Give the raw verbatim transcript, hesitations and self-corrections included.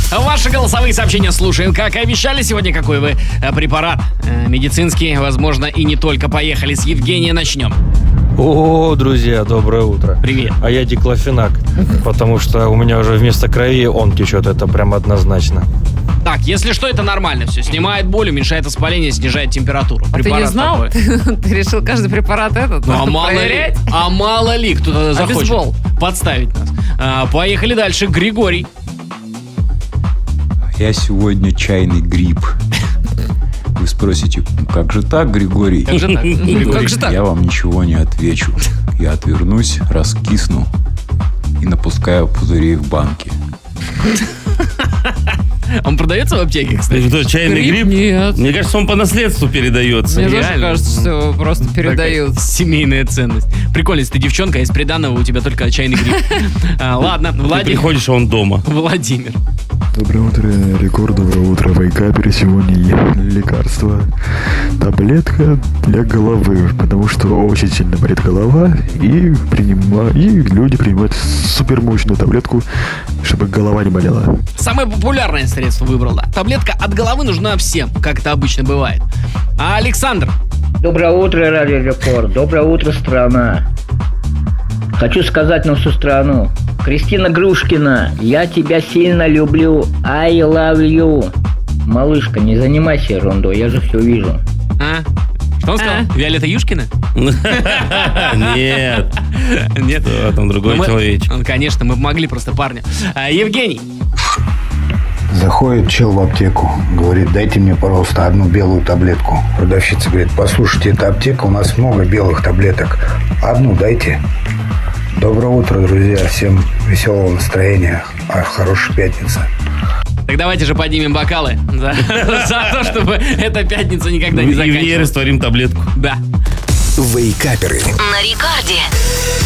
Ваши голосовые сообщения слушаем. Как и обещали, сегодня какой вы э, препарат э, медицинский, возможно, и не только. Поехали, с Евгения начнем. О, друзья, доброе утро. Привет. А я диклофенак, потому что у меня уже вместо крови он течет, это прям однозначно. Так, если что, это нормально все. Снимает боль, уменьшает воспаление, снижает температуру. А ты не знал? Ты, ты решил каждый препарат этот ну, а мало ли, а мало ли кто-то захочет Обезбол. подставить нас. А, поехали дальше. Григорий. Я сегодня чайный гриб. Вы спросите, как же так, Григорий? Как же так, Григорий? Как же так? Я вам ничего не отвечу. Я отвернусь, раскисну и напускаю пузырей в банке. Он продается в аптеке, кстати? Что, чайный Гриб? гриб? Нет. Мне кажется, он по наследству передается. Мне тоже Реально? кажется, что его просто передают. Такая семейная ценность. Прикольно, если ты девчонка, а из приданого у тебя только чайный гриб. А, ладно, Ты Владимир. приходишь, а он дома. Владимир. Доброе утро, Рекорд, доброе утро, Вейкаперы. Сегодня лекарство, таблетка для головы, потому что очень сильно болит голова, и, принима... и люди принимают супермощную таблетку, чтобы голова не болела. Самое популярное средство выбрал, да. Таблетка от головы нужна всем, как это обычно бывает. А Александр? Доброе утро, Радио Рекорд. Доброе утро, страна. Хочу сказать на всю страну. Кристина Грушкина, я тебя сильно люблю. I love you. Малышка, не занимайся ерундой, я же все вижу. А? Что он сказал? А? Виолетта Юшкина? Нет. Нет. Да, там другой Ну, мы- человечек. Ну, конечно, мы помогли просто парню. А, Евгений. Заходит чел в аптеку, говорит, дайте мне, пожалуйста, одну белую таблетку. Продавщица говорит, послушайте, это аптека, у нас много белых таблеток. Одну дайте. Доброе утро, друзья. Всем веселого настроения. А, хорошей пятницы. Так давайте же поднимем бокалы за, за то, чтобы эта пятница никогда не И в ней заканчивалась. растворим таблетку. Да. Вейкаперы. На Рекорде.